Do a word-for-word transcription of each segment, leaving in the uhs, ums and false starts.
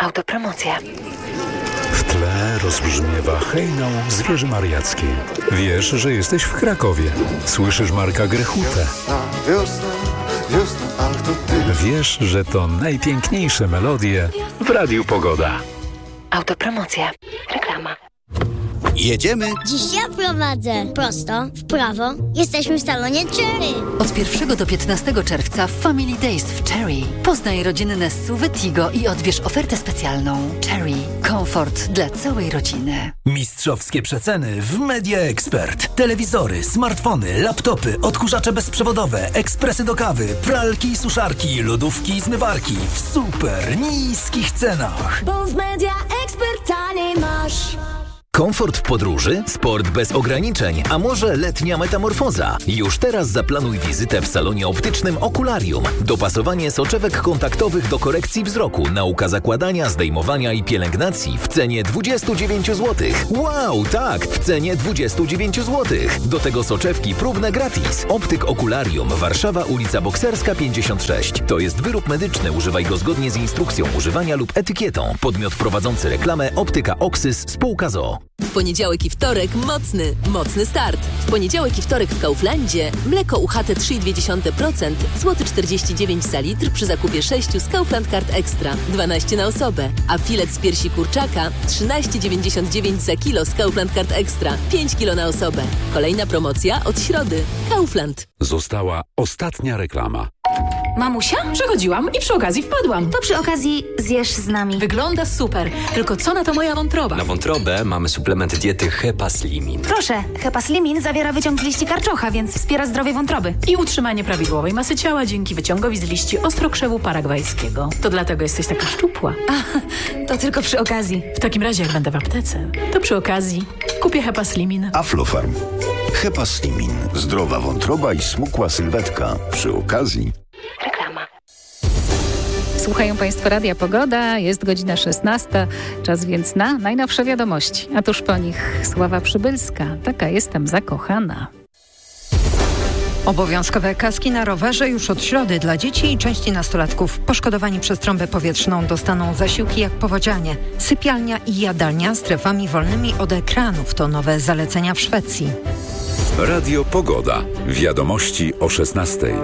Autopromocja. W tle rozbrzmiewa hejnał z wieży mariackiej. Wiesz, że jesteś w Krakowie. Słyszysz Marka Grechutę. Wiesz, że to najpiękniejsze melodie w Radiu Pogoda. Autopromocja. Reklama. Jedziemy? Dziś ja prowadzę. Prosto, w prawo. Jesteśmy w salonie Cherry. Od pierwszego do piętnastego czerwca w Family Days w Cherry. Poznaj rodzinne S U V Tigo i odbierz ofertę specjalną. Cherry. Komfort dla całej rodziny. Mistrzowskie przeceny w Media Expert. Telewizory, smartfony, laptopy, odkurzacze bezprzewodowe, ekspresy do kawy, pralki i suszarki, lodówki i zmywarki w super niskich cenach. Bo w Media Expert taniej masz. Komfort w podróży? Sport bez ograniczeń, a może letnia metamorfoza? Już teraz zaplanuj wizytę w salonie optycznym Okularium. Dopasowanie soczewek kontaktowych do korekcji wzroku, nauka zakładania, zdejmowania i pielęgnacji w cenie dwadzieścia dziewięć złotych. Wow, tak, w cenie dwadzieścia dziewięć złotych. Do tego soczewki próbne gratis. Optyk Okularium, Warszawa, ulica Bokserska pięćdziesiąt sześć. To jest wyrób medyczny, używaj go zgodnie z instrukcją używania lub etykietą. Podmiot prowadzący reklamę Optyka Oxys spółka z o o. W poniedziałek i wtorek mocny, mocny start. W poniedziałek i wtorek w Kauflandzie mleko U H T trzy i dwa procent, złoty czterdzieści dziewięć za litr przy zakupie sześciu z Kaufland Card Extra, dwanaście na osobę. A filet z piersi kurczaka trzynaście dziewięćdziesiąt dziewięć za kilo z Kaufland Card Extra, pięć kilo na osobę. Kolejna promocja od środy. Kaufland. Została ostatnia reklama. Mamusia? Przechodziłam i przy okazji wpadłam. To przy okazji zjesz z nami. Wygląda super. Tylko co na to moja wątroba? Na wątrobę mamy suplement diety Hepaslimin. Proszę, Hepaslimin zawiera wyciąg z liści karczocha, więc wspiera zdrowie wątroby. I utrzymanie prawidłowej masy ciała dzięki wyciągowi z liści ostrokrzewu paragwajskiego. To dlatego jesteś taka szczupła. A, to tylko przy okazji. W takim razie, jak będę w aptece, to przy okazji kupię Hepaslimin. Aflofarm. Hepaslimin. Zdrowa wątroba i smukła sylwetka. Przy okazji. Reklama. Słuchają Państwo Radia Pogoda, jest godzina szesnasta, czas więc na najnowsze wiadomości. A tuż po nich Sława Przybylska, taka jestem zakochana. Obowiązkowe kaski na rowerze już od środy dla dzieci i części nastolatków. Poszkodowani przez trąbę powietrzną dostaną zasiłki jak powodzianie. Sypialnia i jadalnia strefami wolnymi od ekranów to nowe zalecenia w Szwecji. Radio Pogoda. Wiadomości o szesnastej.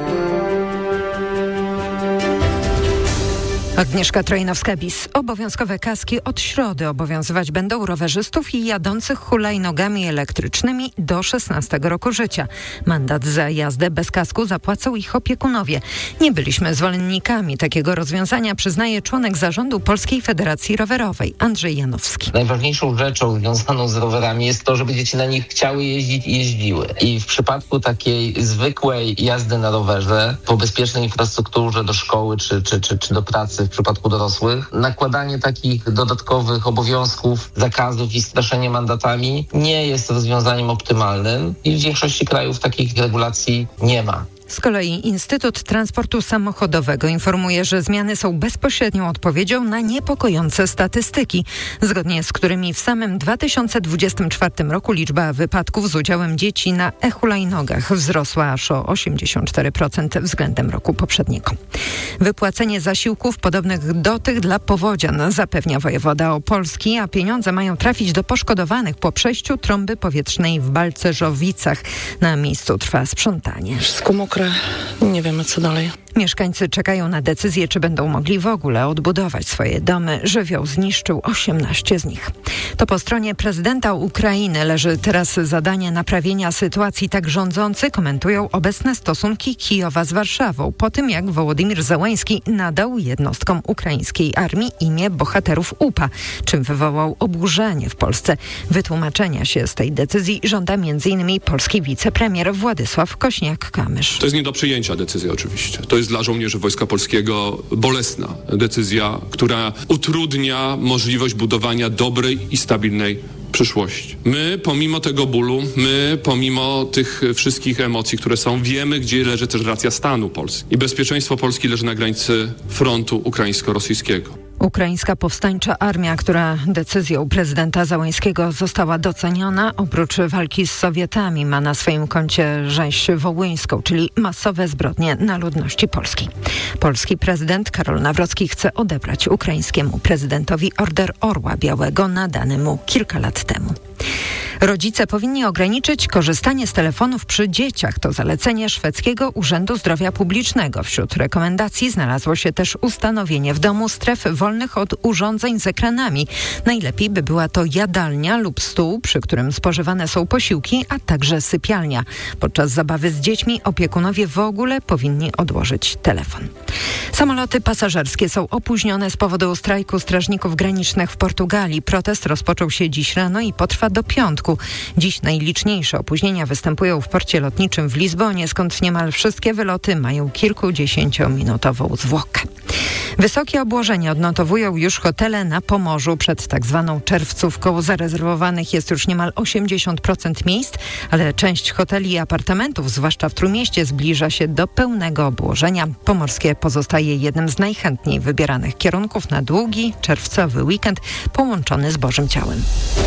Agnieszka Trojnowska-Bis. Obowiązkowe kaski od środy obowiązywać będą rowerzystów i jadących hulajnogami elektrycznymi do szesnastego roku życia. Mandat za jazdę bez kasku zapłacą ich opiekunowie. Nie byliśmy zwolennikami takiego rozwiązania, przyznaje członek zarządu Polskiej Federacji Rowerowej Andrzej Janowski. Najważniejszą rzeczą związaną z rowerami jest to, żeby dzieci na nich chciały jeździć i jeździły. I w przypadku takiej zwykłej jazdy na rowerze po bezpiecznej infrastrukturze do szkoły czy, czy, czy, czy do pracy w przypadku dorosłych, nakładanie takich dodatkowych obowiązków, zakazów i straszenie mandatami nie jest rozwiązaniem optymalnym i w większości krajów takich regulacji nie ma. Z kolei Instytut Transportu Samochodowego informuje, że zmiany są bezpośrednią odpowiedzią na niepokojące statystyki, zgodnie z którymi w samym dwa tysiące dwudziestym czwartym roku liczba wypadków z udziałem dzieci na e-hulajnogach wzrosła aż o osiemdziesiąt cztery procent względem roku poprzedniego. Wypłacenie zasiłków podobnych do tych dla powodzian zapewnia wojewoda opolski, a pieniądze mają trafić do poszkodowanych po przejściu trąby powietrznej w Balcerzowicach. Na miejscu trwa sprzątanie. Wszystko mokre. Nie wiemy, co dalej. Mieszkańcy czekają na decyzję, czy będą mogli w ogóle odbudować swoje domy. Żywioł zniszczył osiemnaście z nich. To po stronie prezydenta Ukrainy leży teraz zadanie naprawienia sytuacji. Tak rządzący komentują obecne stosunki Kijowa z Warszawą, po tym jak Wołodymyr Zełański nadał jednostkom ukraińskiej armii imię bohaterów U P A, czym wywołał oburzenie w Polsce. Wytłumaczenia się z tej decyzji żąda między innymi polski wicepremier Władysław Kośniak-Kamysz. To jest nie do przyjęcia decyzja oczywiście. To jest dla żołnierzy Wojska Polskiego bolesna decyzja, która utrudnia możliwość budowania dobrej i stabilnej przyszłości. My pomimo tego bólu, my pomimo tych wszystkich emocji, które są, wiemy, gdzie leży też racja stanu Polski. I bezpieczeństwo Polski leży na granicy frontu ukraińsko-rosyjskiego. Ukraińska powstańcza armia, która decyzją prezydenta Załęskiego została doceniona, oprócz walki z Sowietami ma na swoim koncie rzeź wołyńską, czyli masowe zbrodnie na ludności polskiej. Polski prezydent Karol Nawrocki chce odebrać ukraińskiemu prezydentowi Order Orła Białego nadany mu kilka lat temu. Rodzice powinni ograniczyć korzystanie z telefonów przy dzieciach. To zalecenie Szwedzkiego Urzędu Zdrowia Publicznego. Wśród rekomendacji znalazło się też ustanowienie w domu stref wolnych od urządzeń z ekranami. Najlepiej by była to jadalnia lub stół, przy którym spożywane są posiłki, a także sypialnia. Podczas zabawy z dziećmi opiekunowie w ogóle powinni odłożyć telefon. Samoloty pasażerskie są opóźnione z powodu strajku strażników granicznych w Portugalii. Protest rozpoczął się dziś rano i potrwa do piątku. Dziś najliczniejsze opóźnienia występują w porcie lotniczym w Lizbonie, skąd niemal wszystkie wyloty mają kilkudziesięciominutową zwłokę. Wysokie obłożenie odnotowują już hotele na Pomorzu. Przed tak zwaną czerwcówką zarezerwowanych jest już niemal osiemdziesiąt procent miejsc, ale część hoteli i apartamentów, zwłaszcza w Trójmieście, zbliża się do pełnego obłożenia. Pomorskie pozostaje jednym z najchętniej wybieranych kierunków na długi, czerwcowy weekend połączony z Bożym Ciałem.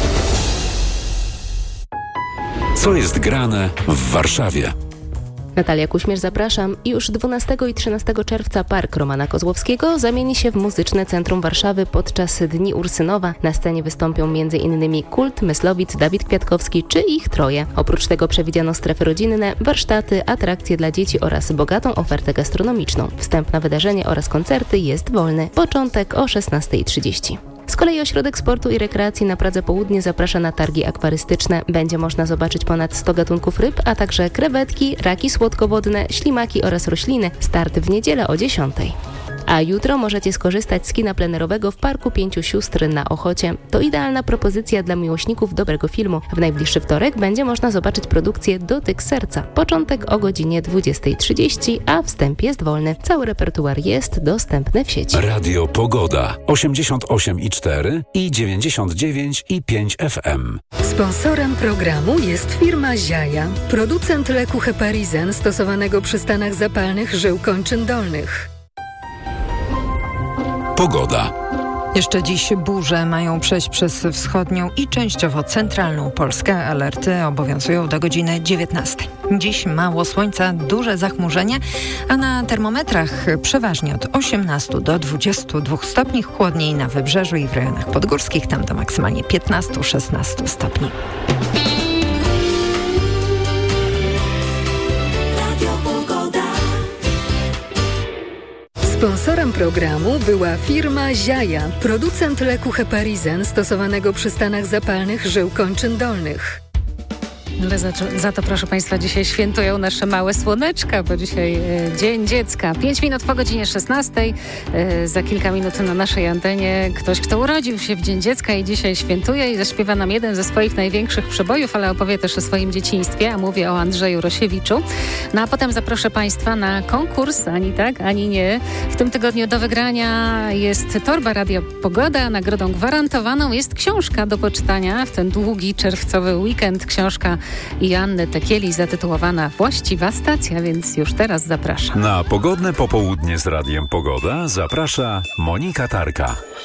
Co jest grane w Warszawie? Natalia Kuśmierz, zapraszam. Już dwunastego i trzynastego czerwca Park Romana Kozłowskiego zamieni się w Muzyczne Centrum Warszawy podczas Dni Ursynowa. Na scenie wystąpią między innymi Kult, Myslowic, Dawid Kwiatkowski czy ich troje. Oprócz tego przewidziano strefy rodzinne, warsztaty, atrakcje dla dzieci oraz bogatą ofertę gastronomiczną. Wstęp na wydarzenie oraz koncerty jest wolny. Początek o szesnasta trzydzieści. Z kolei Ośrodek Sportu i Rekreacji na Pradze Południe zaprasza na targi akwarystyczne. Będzie można zobaczyć ponad sto gatunków ryb, a także krewetki, raki słodkowodne, ślimaki oraz rośliny. Start w niedzielę o dziesiątej. A jutro możecie skorzystać z kina plenerowego w Parku Pięciu Sióstr na Ochocie. To idealna propozycja dla miłośników dobrego filmu. W najbliższy wtorek będzie można zobaczyć produkcję Dotyk Serca. Początek o godzinie dwudziesta trzydzieści, a wstęp jest wolny. Cały repertuar jest dostępny w sieci. Radio Pogoda osiemdziesiąt osiem i cztery i dziewięćdziesiąt dziewięć i pięć F M. Sponsorem programu jest firma Ziaja, producent leku Heparizen stosowanego przy stanach zapalnych żył kończyn dolnych. Pogoda. Jeszcze dziś burze mają przejść przez wschodnią i częściowo centralną Polskę. Alerty obowiązują do godziny dziewiętnastej. Dziś mało słońca, duże zachmurzenie, a na termometrach przeważnie od osiemnastu do dwudziestu dwóch stopni, chłodniej na wybrzeżu i w rejonach podgórskich, tam do maksymalnie piętnastu do szesnastu stopni. Sponsorem programu była firma Ziaja, producent leku Heparizen stosowanego przy stanach zapalnych żył kończyn dolnych. Ale za, za to, proszę Państwa, dzisiaj świętują nasze małe słoneczka, bo dzisiaj e, Dzień Dziecka. Pięć minut po godzinie szesnastej. E, za kilka minut na naszej antenie ktoś, kto urodził się w Dzień Dziecka i dzisiaj świętuje i zaśpiewa nam jeden ze swoich największych przebojów, ale opowie też o swoim dzieciństwie, a mówię o Andrzeju Rosiewiczu. No a potem zaproszę Państwa na konkurs, ani tak, ani nie. W tym tygodniu do wygrania jest torba Radia Pogoda. Nagrodą gwarantowaną jest książka do poczytania w ten długi czerwcowy weekend. Książka Joanny Tekieli zatytułowana Właściwa stacja, więc już teraz zapraszam. Na pogodne popołudnie z Radiem Pogoda zaprasza Monika Tarka.